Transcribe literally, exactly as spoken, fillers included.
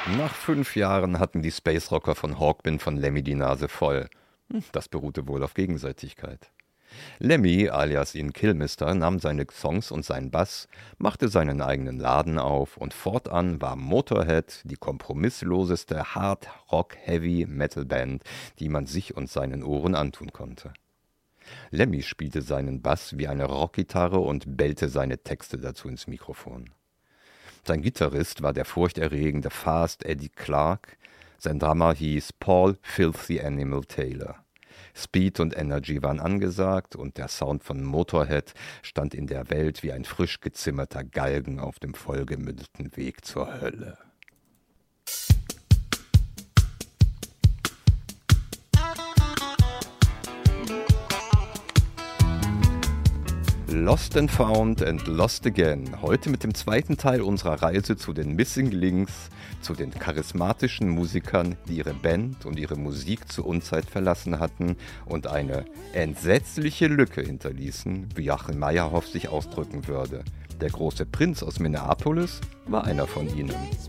Nach fünf Jahren hatten die Space Rocker von Hawkwind von Lemmy die Nase voll. Hm, Das beruhte wohl auf Gegenseitigkeit. Lemmy, alias Ian Kilmister, nahm seine Songs und seinen Bass, machte seinen eigenen Laden auf und fortan war Motorhead die kompromissloseste Hard-Rock-Heavy-Metal-Band, die man sich und seinen Ohren antun konnte. Lemmy spielte seinen Bass wie eine Rockgitarre und bellte seine Texte dazu ins Mikrofon. Sein Gitarrist war der furchterregende Fast Eddie Clarke, sein Drummer hieß Paul Filthy Animal Taylor. Speed und Energy waren angesagt und der Sound von Motorhead stand in der Welt wie ein frisch gezimmerter Galgen auf dem vollgemüllten Weg zur Hölle. Lost and Found and Lost Again. Heute mit dem zweiten Teil unserer Reise zu den Missing Links, zu den charismatischen Musikern, die ihre Band und ihre Musik zur Unzeit verlassen hatten und eine entsetzliche Lücke hinterließen, wie Joachim Meyerhoff sich ausdrücken würde. Der große Prinz aus Minneapolis war einer von ihnen.